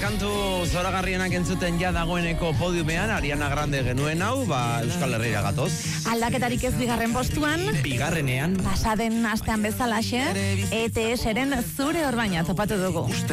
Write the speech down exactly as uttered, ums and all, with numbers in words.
kantu zoragarrienak entzuten ja dagoeneko podiumean, Ariana Grande genuen hau, ba, Euskal Herriera gatoz. Aldaketarik ez bigarren postuan. Bigarrenean. Pasaden astean bezalaxe, E T S-eren zure orbaina topatu dugu.